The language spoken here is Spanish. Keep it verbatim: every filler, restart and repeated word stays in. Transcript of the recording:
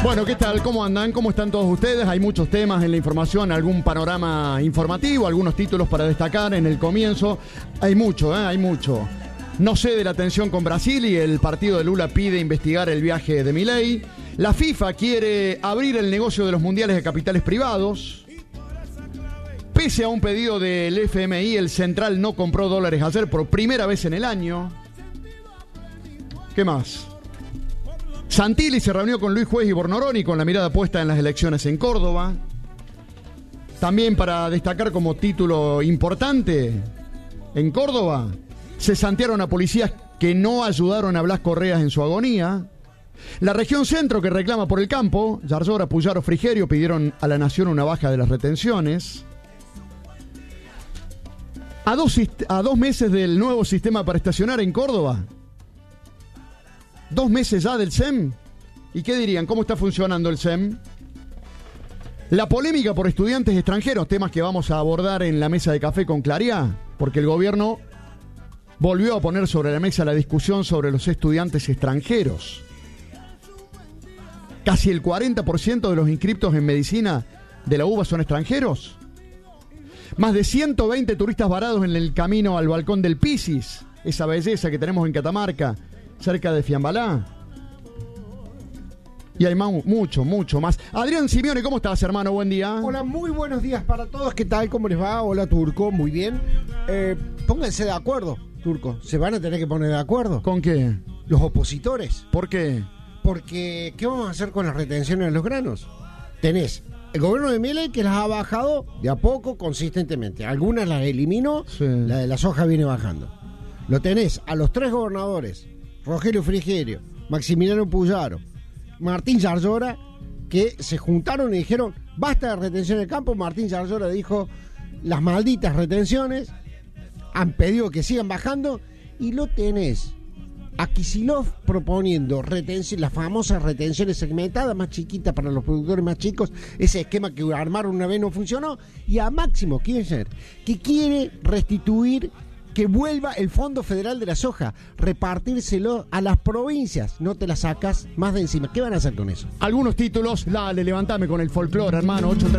Bueno, ¿qué tal? ¿Cómo andan? ¿Cómo están todos ustedes? Hay muchos temas en la información, algún panorama informativo, algunos títulos para destacar en el comienzo. Hay mucho, ¿eh? Hay mucho. No cede la tensión con Brasil y el partido de Lula pide investigar el viaje de Milei. La FIFA quiere abrir el negocio de los mundiales de capitales privados. Pese a un pedido del F M I, el Central no compró dólares ayer por primera vez en el año. ¿Qué más? Santilli se reunió con Luis Juez y Bornoroni con la mirada puesta en las elecciones en Córdoba. También para destacar como título importante, en Córdoba se santearon a policías que no ayudaron a Blas Correas en su agonía. La región centro que reclama por el campo, Yarzora, Puyaro, Frigerio pidieron a la nación una baja de las retenciones. A dos, a dos meses del nuevo sistema para estacionar en Córdoba. Dos meses ya del S E M. ¿Y qué dirían? ¿Cómo está funcionando el S E M? La polémica por estudiantes extranjeros, temas que vamos a abordar en la mesa de café con Claría, porque el gobierno volvió a poner sobre la mesa la discusión sobre los estudiantes extranjeros. Casi el cuarenta por ciento de los inscriptos en medicina de la U B A son extranjeros. Más de ciento veinte turistas varados en el camino al balcón del Pisis, esa belleza que tenemos en Catamarca, cerca de Fiambalá. Y hay más, mucho, mucho más. Adrián Simeone, ¿cómo estás, hermano? Buen día. Hola, muy buenos días para todos. ¿Qué tal? ¿Cómo les va? Hola, Turco. Muy bien. Eh, pónganse de acuerdo, Turco. Se van a tener que poner de acuerdo. ¿Con qué? Los opositores. ¿Por qué? Porque, ¿qué vamos a hacer con las retenciones de los granos? Tenés el gobierno de Milei que las ha bajado de a poco, consistentemente. Algunas las eliminó, sí. La de la soja viene bajando. Lo tenés a los tres gobernadores, Rogelio Frigerio, Maximiliano Puyaro, Martín Yarzora, que se juntaron y dijeron, basta de retención del campo. Martín Yarzora dijo, las malditas retenciones, han pedido que sigan bajando, y lo tenés a Kicillof proponiendo retención, las famosas retenciones segmentadas, más chiquitas para los productores más chicos, ese esquema que armaron una vez no funcionó, y a Máximo Kirchner, que quiere restituir, que vuelva el Fondo Federal de la Soja, repartírselo a las provincias, no te la sacas más de encima. ¿Qué van a hacer con eso? Algunos títulos, dale, levantame con el folclore, hermano. ocho